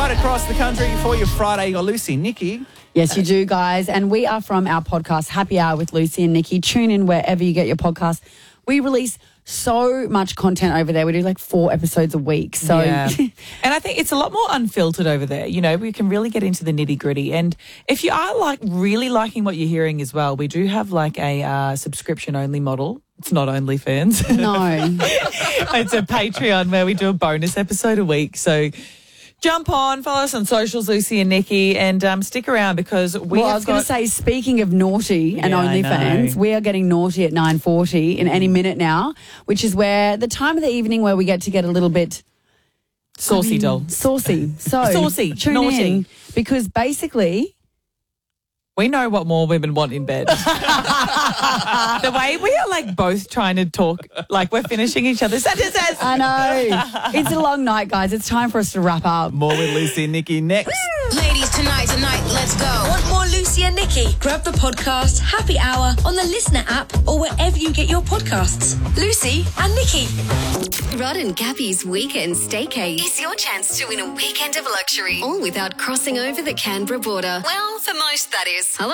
right across the country for your Friday. You got Lucy, Nikki. Yes, you do, guys. And we are from our podcast, Happy Hour with Lucy and Nikki. Tune in wherever you get your podcast. We release so much content over there. We do like 4 episodes a week. So, yeah. And I think it's a lot more unfiltered over there. You know, we can really get into the nitty gritty. And if you are really liking what you're hearing as well, we do have like a subscription only model. It's not OnlyFans. No. It's a Patreon where we do a bonus episode a week. So jump on, follow us on socials, Lucy and Nikki, and stick around because we I was going to say, speaking of naughty and OnlyFans, we are getting naughty at 9:40 in any minute now, which is where the time of the evening where we get to get a little bit saucy, doll. Saucy. So saucy, tune naughty. in because basically we know what more women want in bed. The way we are like both trying to talk, like we're finishing each other's sentences. I know. It's a long night, guys. It's time for us to wrap up. More with Lucy and Nikki next. Ladies, tonight, let's go. Want more Lucy and Nikki? Grab the podcast Happy Hour on the Listener app or wherever you get your podcasts. Lucy and Nikki. Rod and Gabby's Weekend Staycay is your chance to win a weekend of luxury, all without crossing over the Canberra border. Well, for most, that is. Hello.